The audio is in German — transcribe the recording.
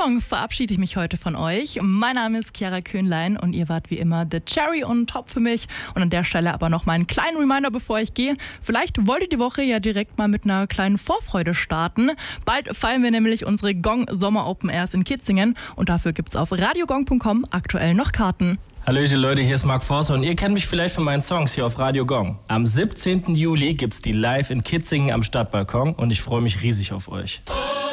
Gong verabschiede ich mich heute von euch. Mein Name ist Chiara Köhnlein und ihr wart wie immer the Cherry on top für mich. Und an der Stelle aber noch mal einen kleinen Reminder, bevor ich gehe. Vielleicht wollt ihr die Woche ja direkt mal mit einer kleinen Vorfreude starten. Bald feiern wir nämlich unsere Gong Sommer Open Airs in Kitzingen und dafür gibt's auf radiogong.com aktuell noch Karten. Hallöchen Leute, hier ist Mark Forster und ihr kennt mich vielleicht von meinen Songs hier auf Radio Gong. Am 17. Juli gibt's die live in Kitzingen am Stadtbalkon und ich freue mich riesig auf euch.